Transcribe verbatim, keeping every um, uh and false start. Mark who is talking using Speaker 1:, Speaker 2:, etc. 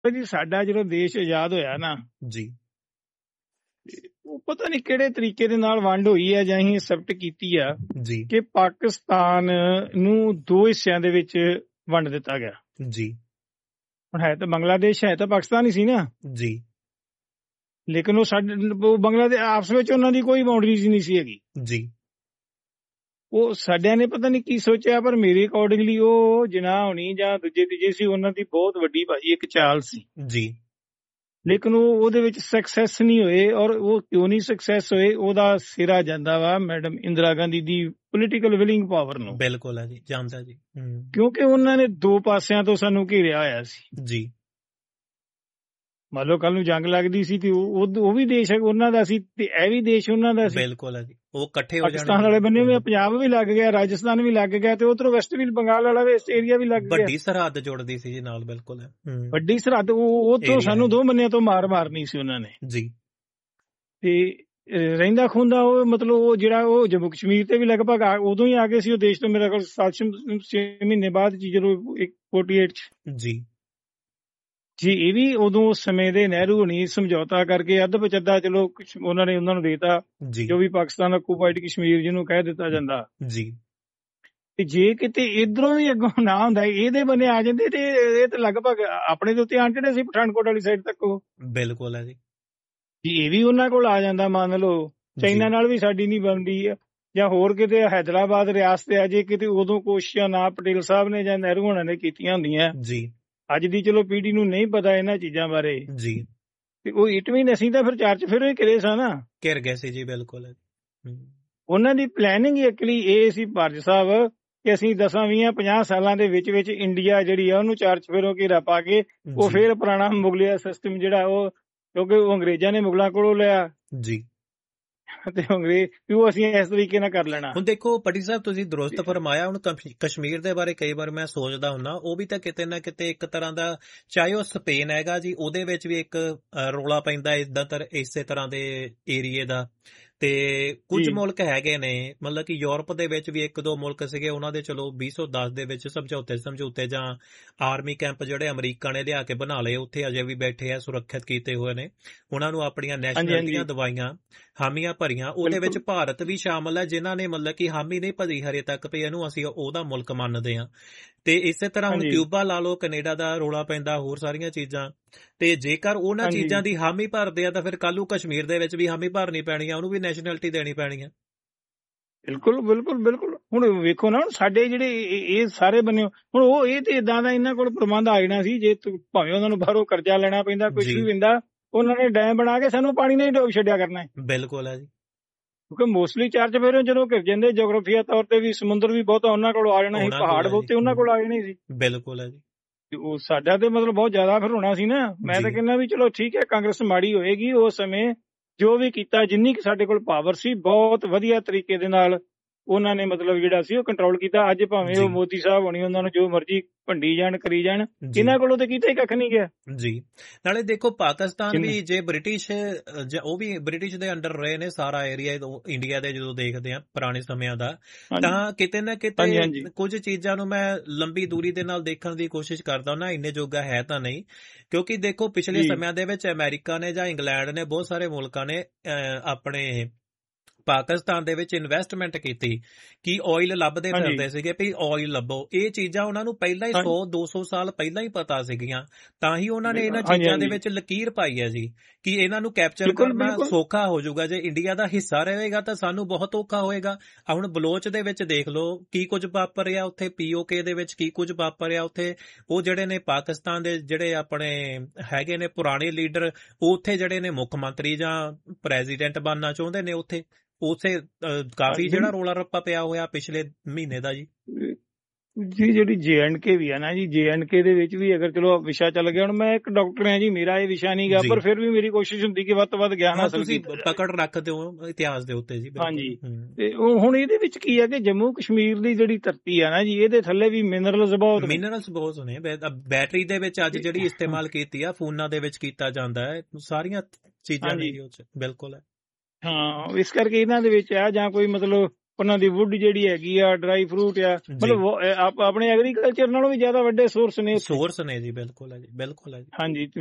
Speaker 1: ਜੀ ਸਾਡਾ ਜਦੋਂ ਦੇਸ਼ ਆਜ਼ਾਦ ਹੋਇਆ ਨਾ,
Speaker 2: ਜੀ
Speaker 1: ਤੇ ਉਹ ਪਤਾ ਨਹੀਂ ਕਿਹੜੇ ਤਰੀਕੇ ਦੇ ਨਾਲ ਵੰਡ ਹੋਈ ਹੈ ਜਾਂ ਅਸੀਂ ਐਕਸੈਪਟ ਕੀਤੀ ਆ
Speaker 2: ਜੀ
Speaker 1: ਕਿ ਪਾਕਿਸਤਾਨ ਨੂੰ ਦੋ ਹਿੱਸਿਆਂ ਦੇ ਵਿੱਚ ਵੰਡ ਦਿੱਤਾ ਗਿਆ।
Speaker 2: ਜੀ
Speaker 1: ਹੁਣ ਹੈ ਤਾਂ ਬੰਗਲਾਦੇਸ਼, ਹੈ ਤਾਂ ਪਾਕਿਸਤਾਨ ਹੀ ਸੀ ਨਾ,
Speaker 2: ਜੀ
Speaker 1: ਲੇਕਿਨ ਉਹ ਸਾਡੇ ਉਹ ਬੰਗਲਾਦੇਸ਼ ਆਪਸ ਵਿੱਚ ਉਹਨਾਂ ਦੀ ਕੋਈ ਬਾਉਂਡਰੀਜ਼ ਨਹੀਂ ਸੀ ਹੈਗੀ।
Speaker 2: ਜੀ
Speaker 1: ਉਹ ਸਾਡਿਆਂ ਨੇ ਪਤਾ ਨਹੀਂ ਕੀ ਸੋਚਿਆ, ਪਰ ਮੇਰੇ ਅਕੋਰਡਿੰਗਲੀ ਉਹ ਜਿਨਾਹ ਹੋਣੀ ਜਾਂ ਦੂਜੇ ਤੀਜੇ ਸੀ, ਉਹਨਾਂ ਦੀ ਬਹੁਤ ਵੱਡੀ ਭਾਜੀ ਇੱਕ ਚਾਲ ਸੀ,
Speaker 2: ਜੀ
Speaker 1: ਲੇਕਿਨ ਉਹ ਉਹਦੇ ਵਿੱਚ ਸਕਸੈਸ ਨਹੀਂ ਹੋਏ। ਔਰ ਉਹ ਕਿਉਂ ਨਹੀਂ ਸਕਸੈਸ ਹੋਏ, ਉਹਦਾ ਸਿਰਾ ਜਾਂਦਾ ਵਾ ਮੈਡਮ ਇੰਦਰਾ ਗਾਂਧੀ ਦੀ ਪੋਲੀਟੀਕਲ ਵਿਲਿੰਗ ਪਾਵਰ ਨੂੰ।
Speaker 2: ਬਿਲਕੁਲ ਹੈ ਜੀ, ਜਾਣਦਾ ਜੀ। ਹੂੰ
Speaker 1: ਕਿਉਂਕਿ ਉਹਨਾਂ ਨੇ ਦੋ ਪਾਸਿਆਂ ਤੋਂ ਸਾਨੂੰ ਘੇਰਿਆ ਹੋਇਆ ਸੀ।
Speaker 2: ਜੀ
Speaker 1: ਮੰਨ ਲਓ ਕੱਲ ਨੂੰ ਜੰਗ ਲੱਗਦੀ ਸੀ ਤੇ ਉਹ ਉਹ ਉਹ ਵੀ ਦੇਸ਼ ਉਹਨਾਂ ਦਾ ਸੀ ਤੇ ਇਹ ਵੀ ਦੇਸ਼ ਉਹਨਾਂ ਦਾ ਸੀ।
Speaker 2: ਬਿਲਕੁਲ ਹੈ ਜੀ, ਉਹ ਇਕੱਠੇ ਹੋ ਜਾਣਗੇ।
Speaker 1: ਪਾਕਿਸਤਾਨ ਵਾਲੇ ਬੰਨੇ ਵੀ ਪੰਜਾਬ ਵੀ ਲੱਗ ਗਿਆ, ਰਾਜਸਥਾਨ ਵੀ ਲੱਗ ਗਿਆ, ਤੇ ਉਧਰੋਂ ਵੈਸਟ ਵੀ ਬੰਗਾਲ ਵਾਲਾ ਵੇਸਟ ਏਰੀਆ ਵੀ ਲੱਗ ਗਿਆ।
Speaker 2: ਵੱਡੀ ਸਰਹੱਦ ਜੁੜਦੀ ਸੀ ਜੀ ਨਾਲ, ਬਿਲਕੁਲ ਹੈ। ਹੂੰ
Speaker 1: ਵੱਡੀ ਸਰਹੱਦ ਉਹ ਉੱਥੋਂ
Speaker 2: ਏਰੀਆ
Speaker 1: ਸਾਨੂੰ
Speaker 2: ਹੈ।
Speaker 1: ਦੋ ਬੰਨਿਆਂ ਤੋਂ ਮਾਰ ਮਾਰਨੀ ਸੀ ਉਹਨਾਂ ਨੇ।
Speaker 2: ਜੀ
Speaker 1: ਤੇ ਅਹ, ਰਹਿੰਦਾ ਖੁੰਦਾ ਉਹ ਮਤਲਬ ਉਹ ਜਿਹੜਾ ਉਹ ਜੰਮੂ ਕਸ਼ਮੀਰ ਤੇ ਵੀ ਲਗਭਗ ਆ- ਉਦੋਂ ਹੀ ਆ ਗਏ ਸੀ ਉਹ ਦੇਸ਼ ਤੋਂ। ਮੇਰੇ ਕੋਲ ਸੱਤ ਛੇ ਛੇ ਮਹੀਨੇ ਬਾਅਦ ਜੀ ਜਦੋਂ ਇੱਕ ਅੜਤਾਲੀ ਚ
Speaker 2: ਜੀ
Speaker 1: ਜੀ ਇਹ ਵੀ ਉਦੋਂ ਉਸ ਸਮੇਂ ਦੇ ਨਹਿਰੂ ਹੋਣੀ ਸਮਝੌਤਾ ਕਰਕੇ ਅੱਧ ਪਚੱਦਾ ਚਲੋ ਕੁਛ ਉਹਨਾਂ ਨੇ ਉਹਨਾਂ ਨੂੰ ਦੇਤਾ,
Speaker 2: ਜੀ
Speaker 1: ਜੋ ਵੀ ਪਾਕਿਸਤਾਨ ਆਕੂਪਾਈਡ ਕਸ਼ਮੀਰ ਜਿਹਨੂੰ ਕਹਿ ਦਿੱਤਾ ਜਾਂਦਾ।
Speaker 2: ਜੀ
Speaker 1: ਤੇ ਜੇ ਕਿਤੇ ਇਧਰੋਂ ਵੀ ਅੱਗੋਂ ਨਾ ਹੁੰਦਾ ਇਹਦੇ ਬੰਨੇ ਆ ਜਾਂਦੇ ਤੇ ਇਹ ਤਾਂ ਲਗਭਗ ਆਪਣੇ ਦੇ ਉੱਤੇ ਆਣ ਚੜੇ ਸੀ ਪਠਾਨਕੋਟ ਵਾਲੀ ਸਾਈਡ ਤੱਕ। ਉਹ
Speaker 2: ਬਿਲਕੁਲ ਹੈ ਜੀ।
Speaker 1: ਜੀ ਇਹ ਵੀ ਉਹਨਾਂ ਕੋਲ ਆ ਜਾਂਦਾ। ਮੰਨ ਲਓ ਚਾਈਨਾ ਨਾਲ ਵੀ ਸਾਡੀ ਨਹੀਂ ਬਣਦੀ ਆ, ਜਾਂ ਹੋਰ ਕਿਤੇ ਹੈਦਰਾਬਾਦ ਰਿਆਸਤ ਆ ਜੇ ਕਿਤੇ, ਉਦੋਂ ਕੋਸ਼ਿਸ਼ਾਂ ਨਾ ਪਟੇਲ ਸਾਹਿਬ ਨੇ ਜਾਂ ਨਹਿਰੂ ਹੋਣਾ ਨੇ ਕੀਤੀਆਂ ਹੁੰਦੀਆਂ।
Speaker 2: ਜੀ
Speaker 1: ਅੱਜ ਦੀ ਚਲੋ ਪੀੜ੍ਹੀ ਨੂੰ ਨਹੀਂ ਪਤਾ ਇਹਨਾਂ ਚੀਜ਼ਾਂ ਬਾਰੇ,
Speaker 2: ਜੀ
Speaker 1: ਤੇ ਉਹ ਇਟਵੀਨ ਅਸੀਂ ਤਾਂ ਫਿਰ ਚਰਚ ਫਿਰ ਹੀ ਕਰੇ ਸਾਂ ਨਾ।
Speaker 2: ਘਿਰ ਗਏ ਸੀ ਜੀ, ਬਿਲਕੁਲ ਹੈ। ਹੂੰ
Speaker 1: ਉਹਨਾਂ ਦੀ ਪਲੈਨਿੰਗ ਐਕਚੁਅਲੀ ਇਹ ਸੀ ਭਾਰਤ ਸਾਹਿਬ ਕਿ ਅਸੀਂ ਦਸਾਂ ਵੀਹਾਂ ਪੰਜਾਹ ਸਾਲਾਂ ਦੇ ਵਿੱਚ ਵਿੱਚ ਇੰਡੀਆ ਜਿਹੜੀ ਆ ਉਹਨੂੰ ਚਾਰ ਚਫੇਰੋਂ ਘੇਰਾ ਪਾ ਕੇ ਉਹ
Speaker 2: ਜੀ
Speaker 1: ਫਿਰ ਪੁਰਾਣਾ ਮੁਗਲਿਆ ਸਿਸਟਮ ਜਿਹੜਾ ਉਹ, ਕਿਉਂਕਿ ਉਹ ਅੰਗਰੇਜ਼ਾਂ ਨੇ ਮੁਗਲਾਂ ਕੋਲੋਂ ਲਿਆ
Speaker 2: ਜੀ
Speaker 1: ਤੇ ਅੰਗਰੇਜ਼ ਵੀ ਉਹ ਅਸੀਂ ਇਸ ਤਰੀਕੇ ਨਾਲ ਕਰ ਲੈਣਾ।
Speaker 2: ਹੁਣ ਦੇਖੋ ਪਟੀ ਸਾਹਿਬ, ਤੁਸੀਂ ਦਰੁਸਤ ਫਰਮਾਇਆ। ਹੁਣ ਕਸ਼- ਕਸ਼ਮੀਰ ਦੇ ਬਾਰੇ ਕਈ ਵਾਰ ਮੈਂ ਸੋਚਦਾ ਹੁੰਨਾ, ਉਹ ਵੀ ਤਾਂ ਕਿਤੇ ਨਾ ਕਿਤੇ ਇੱਕ ਤਰ੍ਹਾਂ ਦਾ, ਚਾਹੇ ਉਹ ਸਪੇਨ ਹੈਗਾ ਜੀ, ਉਹਦੇ ਵਿੱਚ ਵੀ ਇੱਕ ਅ, ਰੌਲਾ ਪੈਂਦਾ ਇਦਾਂ ਤਰ ਇਸੇ ਤਰ੍ਹਾਂ ਦੇ ਏਰੀਏ ਦਾ। ਤੇ ਕੁਝ
Speaker 1: ਜੀ
Speaker 2: ਮੁਲਕ ਹੈਗੇ ਨੇ, ਮਤਲਬ ਕਿ ਯੂਰਪ ਦੇ ਵਿੱਚ ਵੀ ਇੱਕ ਦੋ ਮੁਲਕ ਸੀਗੇ, ਉਹਨਾਂ ਦੇ ਚਲੋ ਵੀਹ ਸੌ ਦਸ ਦੇ ਵਿੱਚ ਸਮਝੌਤੇ ਸਮਝੌਤੇ ਜਾਂ ਆਰਮੀ ਕੈਂਪ ਜਿਹੜੇ ਅਮਰੀਕਾ ਨੇ ਲਿਆ ਕੇ ਬਣਾ ਲਏ, ਉੱਥੇ ਅਜੇ ਵੀ ਬੈਠੇ ਆ, ਸੁਰੱਖਿਅਤ ਕੀਤੇ ਹੋਏ ਨੇ। ਉਹਨਾਂ ਨੂੰ ਆਪਣੀਆਂ
Speaker 1: ਹਾਂਜੀ
Speaker 2: ਨੈਸ਼ਨੈਲਿਟੀਆਂ
Speaker 1: ਹਾਂਜੀ
Speaker 2: ਦਵਾਈਆਂ, ਹਾਮੀਆਂ ਭਰੀਆਂ। ਉਹਦੇ ਵਿੱਚ
Speaker 1: ਬਿਲਕੁਲ
Speaker 2: ਭਾਰਤ ਵੀ ਸ਼ਾਮਲ ਹੈ, ਜਿਨ੍ਹਾਂ ਨੇ ਮਤਲਬ ਕਿ ਹਾਮੀ ਨਹੀਂ ਭਰੀ ਹਰੇ ਤੱਕ ਵੀ ਇਹਨੂੰ ਅਸੀਂ ਉਹਦਾ ਮੁਲਕ ਮੰਨਦੇ ਹਾਂ। ਤੇ ਇਸੇ ਤਰ੍ਹਾਂ ਹੁਣ
Speaker 1: ਹਾਂਜੀ
Speaker 2: ਕਿਊਬਾ ਲਾ ਲਓ, ਕੈਨੇਡਾ ਦਾ ਰੌਲਾ ਪੈਂਦਾ, ਹੋਰ ਸਾਰੀਆਂ ਚੀਜ਼ਾਂ। ਤੇ ਜੇਕਰ ਉਹਨਾਂ
Speaker 1: ਹਾਂਜੀ
Speaker 2: ਚੀਜ਼ਾਂ ਦੀ ਹਾਮੀ ਭਰਦੇ ਆ ਤਾਂ ਫਿਰ ਕੱਲ੍ਹ ਨੂੰ ਕਸ਼ਮੀਰ ਦੇ ਵਿੱਚ ਵੀ ਹਾਮੀ ਭਰਨੀ ਪੈਣੀ ਆ, ਉਹਨੂੰ ਵੀ ਨੈਸ਼ਨੈਲਿਟੀ ਦੇਣੀ ਪੈਣੀ ਆ।
Speaker 1: ਬਿਲਕੁਲ ਬਿਲਕੁਲ ਬਿਲਕੁਲ। ਹੁਣ ਵੇਖੋ ਨਾ, ਹੁਣ ਸਾਡੇ ਜਿਹੜੇ ਇਹ ਇਹ ਸਾਰੇ ਬੰਨੇ ਹੁਣ ਉਹ ਇਹ ਤੇ ਇਦਾਂ ਦਾ ਇਹਨਾਂ ਕੋਲ ਪ੍ਰਬੰਧ ਆ ਜਾਣਾ ਸੀ, ਜੇ ਤੂੰ- ਭਾਵੇਂ ਉਹਨਾਂ ਨੂੰ ਬਾਹਰੋਂ ਕਰਜ਼ਾ ਲੈਣਾ ਪੈਂਦਾ, ਕੁਝ
Speaker 2: ਜੀ
Speaker 1: ਵੀ ਪੈਂਦਾ, ਉਹਨਾਂ ਨੇ ਡੈਮ ਬਣਾ ਕੇ ਸਾਨੂੰ ਪਾਣੀ ਨਹੀਂ ਡੋਬ ਛੱਡਿਆ ਕਰਨਾ ਹੈ।
Speaker 2: ਬਿਲਕੁਲ ਹੈ ਜੀ।
Speaker 1: ਕਿਉਂਕਿ ਮੋਸਟਲੀ ਚਾਰ ਚਫੇਰੇ ਜਦੋਂ ਘਿਰ ਜਾਂਦੇ, ਜੋਗਰਾਫੀਆ ਤੌਰ ਤੇ ਵੀ ਸਮੁੰਦਰ ਵੀ ਬਹੁਤਾ ਉਹਨਾਂ ਕੋਲ ਆ ਜਾਣਾ ਸੀ,
Speaker 2: ਉਹਨਾਂ ਕੋਲ
Speaker 1: ਪਹਾੜ
Speaker 2: ਹੈ ਜੀ।
Speaker 1: ਬਹੁਤੇ ਉਹਨਾਂ ਕੋਲ ਆ ਜਾਣੇ ਸੀ।
Speaker 2: ਬਿਲਕੁਲ ਹੈ ਜੀ।
Speaker 1: ਤੇ ਉਹ ਸਾਡਾ ਤੇ ਮਤਲਬ ਬਹੁਤ ਜ਼ਿਆਦਾ ਫਿਰ ਹੋਣਾ ਸੀ ਨਾ। ਮੈਂ ਤਾਂ
Speaker 2: ਜੀ
Speaker 1: ਕਹਿੰਦਾ ਵੀ ਚਲੋ ਠੀਕ ਹੈ, ਕਾਂਗਰਸ ਮਾੜੀ ਹੋਏਗੀ, ਉਸ ਸਮੇਂ ਜੋ ਵੀ ਕੀਤਾ, ਜਿੰਨੀ ਕੁ ਸਾਡੇ ਕੋਲ ਪਾਵਰ ਸੀ, ਬਹੁਤ ਵਧੀਆ ਤਰੀਕੇ ਦੇ ਨਾਲ ਉਹਨਾਂ ਨੇ ਮਤਲਬ ਜਿਹੜਾ ਸੀ ਉਹ ਕੰਟਰੋਲ ਕੀਤਾ। ਅੱਜ ਭਾਵੇਂ ਉਹ
Speaker 2: ਜੀ
Speaker 1: ਮੋਦੀ ਸਾਹਿਬ ਹੋਣੀ ਉਹਨਾਂ ਨੂੰ ਜੋ ਮਰਜ਼ੀ ਭੰਡੀ ਜਾਣ ਕਰੀ ਜਾਣ,
Speaker 2: ਜੀ
Speaker 1: ਇਹਨਾਂ ਕੋਲੋਂ ਤੇ ਕੀਤਾ ਹੀ ਕੱਖ ਨਹੀਂ ਗਿਆ।
Speaker 2: ਜੀ ਨਾਲੇ ਦੇਖੋ ਪਾਕਿਸਤਾਨ
Speaker 1: ਜਿੰਨੇ
Speaker 2: ਵੀ ਜੇ ਬ੍ਰਿਟਿਸ਼ ਅ, ਜ- ਉਹ ਵੀ ਬ੍ਰਿਟਿਸ਼ ਦੇ ਅੰਡਰ ਰਹੇ ਨੇ ਸਾਰਾ ਏਰੀਆ ਇੰਡੀਆ ਦੇ, ਜਦੋਂ ਦੇਖਦੇ ਆ ਪੁਰਾਣੇ ਸਮਿਆਂ ਦਾ,
Speaker 1: ਹਾਂਜੀ
Speaker 2: ਤਾਂ ਕਿਤੇ ਨਾ
Speaker 1: ਹਾਂਜੀ
Speaker 2: ਕਿਤੇ
Speaker 1: ਹਾਂਜੀ
Speaker 2: ਕੁਝ ਚੀਜ਼ਾਂ ਨੂੰ ਮੈਂ ਲੰਬੀ ਦੂਰੀ ਦੇ ਨਾਲ ਦੇਖਣ ਦੀ ਕੋਸ਼ਿਸ਼ ਕਰਦਾ ਨਾ, ਇੰਨੇ ਜੋਗਾ ਹੈ ਤਾਂ ਨਹੀਂ। ਕਿਉਂਕਿ ਦੇਖੋ ਪਿਛਲੇ
Speaker 1: ਜੀ
Speaker 2: ਸਮਿਆਂ ਦੇ ਵਿੱਚ ਅਮਰੀਕਾ ਨੇ ਜਾਂ ਇੰਗਲੈਂਡ ਨੇ, ਬਹੁਤ ਸਾਰੇ ਮੁਲਕਾਂ ਨੇ ਅ, ਆਪਣੇ ਪਾਕਿਸਤਾਨ ਦੇ ਵਿੱਚ ਇਨਵੈਸਟਮੈਂਟ ਕੀਤੀ ਕਿ ਆਇਲ ਲੱਭਦੇ
Speaker 1: ਹਾਂਜੀ
Speaker 2: ਫਿਰਦੇ ਸੀਗੇ ਵੀ ਆਇਲ ਲੱਭੋ। ਇਹ ਚੀਜ਼ਾਂ ਉਹਨਾਂ ਨੂੰ ਪਹਿਲਾਂ ਹੀ
Speaker 1: ਹਾਂ-
Speaker 2: ਸੌ ਦੋ ਸੌ ਸਾਲ ਪਹਿਲਾਂ ਹੀ ਪਤਾ ਸੀਗੀਆਂ, ਤਾਂ ਹੀ ਉਹਨਾਂ ਨੇ ਇਹਨਾਂ
Speaker 1: ਹਾਂਜੀ
Speaker 2: ਚੀਜ਼ਾਂ ਦੇ
Speaker 1: ਹਾਂਜੀ
Speaker 2: ਵਿੱਚ ਲਕੀਰ ਪਾਈ ਹੈ ਜੀ ਕਿ ਇਹਨਾਂ ਨੂੰ ਕੈਪਚਰ
Speaker 1: ਬਿਲਕੁਲ
Speaker 2: ਕਰਨਾ
Speaker 1: ਬਿਲਕੁਲ
Speaker 2: ਸੌਖਾ ਹੋ ਜਾਊਗਾ। ਜੇ ਇੰਡੀਆ ਦਾ ਹਿੱਸਾ ਰਹੇਗਾ ਤਾਂ ਸਾਨੂੰ ਬਹੁਤ ਔਖਾ ਹੋਏਗਾ। ਆ ਹੁਣ ਬਲੋਚ ਦੇ ਵਿੱਚ ਦੇਖ ਲਓ ਕੀ ਕੁਝ ਵਾਪਰ ਰਿਹਾ ਉੱਥੇ, ਪੀਓਕੇ ਦੇ ਵਿੱਚ ਕੀ ਕੁਝ ਵਾਪਰ ਰਿਹਾ ਉੱਥੇ। ਉਹ ਜਿਹੜੇ ਨੇ ਪਾਕਿਸਤਾਨ ਦੇ ਜਿਹੜੇ ਆਪਣੇ ਹੈਗੇ ਨੇ ਪੁਰਾਣੇ ਲੀਡਰ, ਉਹ ਉੱਥੇ ਜਿਹੜੇ ਨੇ ਮੁੱਖ ਮੰਤਰੀ ਜਾਂ ਪ੍ਰੈਜ਼ੀਡੈਂਟ ਬਣਨਾ ਚਾਹੁੰਦੇ ਨੇ ਉੱਥੇ। ਉਸੇ ਅਹ, ਕਾਫੀ ਜਿਹੜਾ ਰੌਲਾ ਰੱਪਾ ਪਿਆ ਹੋਇਆ ਪਿਛਲੇ ਮਹੀਨੇ ਦਾ ਜੀ।
Speaker 1: ਜੀ ਜਿਹੜੀ ਜੇ ਐਂਡ ਕੇ ਵੀ ਆ ਨਾ ਜੀ, ਜੇ ਐਂਡ ਕੇ ਦੇ ਵਿੱਚ ਵੀ ਅਗਰ ਚਲੋ ਵਿਸ਼ਾ ਚੱਲ ਗਿਆ, ਹੁਣ ਮੈਂ ਇੱਕ ਡਾਕਟਰ ਹਾਂ ਜੀ, ਮੇਰਾ ਇਹ ਵਿਸ਼ਾ ਨਹੀਂ ਗਾ,
Speaker 2: ਜੀ
Speaker 1: ਪਰ ਫਿਰ ਵੀ ਮੇਰੀ ਕੋਸ਼ਿਸ਼ ਹੁੰਦੀ ਕਿ ਵੱਧ ਤੋਂ ਵੱਧ ਗਿਆਨ
Speaker 2: ਹਾਂ,
Speaker 1: ਹਾਸਲ
Speaker 2: ਤੁਸੀਂ
Speaker 1: ਕੀਤਾ ਜਾਵੇ।
Speaker 2: ਪਕੜ ਰੱਖਦੇ ਹੋ ਇਤਿਹਾਸ ਦੇ ਉੱਤੇ ਜੀ, ਬਿਲਕੁਲ।
Speaker 1: ਹਾਂਜੀ
Speaker 2: ਹੂੰ
Speaker 1: ਤੇ ਉਹ ਹੁਣ ਇਹਦੇ ਵਿੱਚ ਕੀ ਹੈ ਕਿ ਜੰਮੂ ਕਸ਼ਮੀਰ ਦੀ ਜਿਹੜੀ ਧਰਤੀ ਆ ਨਾ ਜੀ, ਇਹਦੇ ਥੱਲੇ ਵੀ ਮਿਨਰਲਸ ਬਹੁਤ ਨੇ।
Speaker 2: ਮਿਨਰਲਸ ਬਹੁਤ ਨੇ। ਬੈ- ਬੈਟਰੀ ਦੇ ਵਿੱਚ ਅੱਜ ਜਿਹੜੀ ਇਸਤੇਮਾਲ ਕੀਤੀ ਆ, ਫੋਨਾਂ ਦੇ ਵਿੱਚ ਕੀਤਾ ਜਾਂਦਾ ਹੈ, ਸਾਰੀਆਂ ਚੀਜ਼ਾਂ ਨੇ
Speaker 1: ਹਾਂਜੀ
Speaker 2: ਜੀ ਉਹ 'ਚ। ਬਿਲਕੁਲ ਹੈ।
Speaker 1: ਹਾਂ, ਇਸ ਕਰਕੇ ਇਹਨਾਂ ਦੇ ਵਿੱਚ ਆ, ਜਾਂ ਕੋਈ ਮਤਲਬ ਉਹਨਾਂ ਦੀ ਵੁੱਡ ਜਿਹੜੀ ਹੈਗੀ ਆ, ਡਰਾਈ ਫਰੂਟ ਆ, ਮਤਲਬ ਉਹ, ਅਹ, ਆਪ- ਆਪਣੇ ਐਗਰੀਕਲਚਰ ਨਾਲੋਂ ਵੀ ਜ਼ਿਆਦਾ ਵੱਡੇ ਸੋਰਸ ਨੇ ਉੱਥੇ।
Speaker 2: ਸੋਰਸ ਨੇ ਜੀ, ਬਿਲਕੁਲ ਹੈ ਜੀ, ਬਿਲਕੁਲ ਹੈ ਜੀ।
Speaker 1: ਹਾਂਜੀ।